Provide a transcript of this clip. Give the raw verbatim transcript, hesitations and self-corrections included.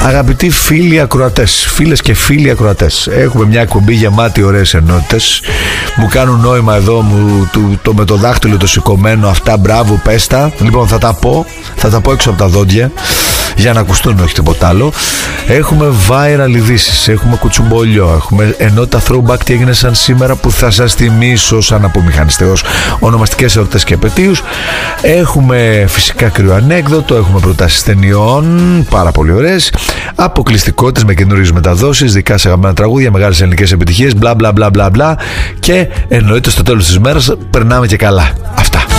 Αγαπητοί φίλοι ακροατές, φίλες και φίλοι ακροατές, έχουμε μια εκπομπή γεμάτη ωραίες ενότητες. Μου κάνουν νόημα εδώ μου, το, το, με το δάχτυλο το σηκωμένο αυτά, μπράβο, πέστα. Λοιπόν, θα τα πω, θα τα πω έξω από τα δόντια για να ακουστούν, όχι τίποτα άλλο. Έχουμε viral ειδήσεις, έχουμε κουτσουμπολιό, έχουμε ενότητα throwback τι έγινε σαν σήμερα που θα σας θυμίσω σαν απομηχανιστέως, ονομαστικές εορτές και επετείους. Έχουμε φυσικά κρυοανέκδοτο, έχουμε προτάσεις ταινιών, πάρα πολύ ωραίες, αποκλειστικότητες με καινούριες μεταδόσεις, δικά σε αγαπημένα τραγούδια, μεγάλες ελληνικές επιτυχίες, μπλα μπλα μπλα μπλα μπλα, και εννοείται στο τέλος της μέρας περνάμε και καλά. Αυτά.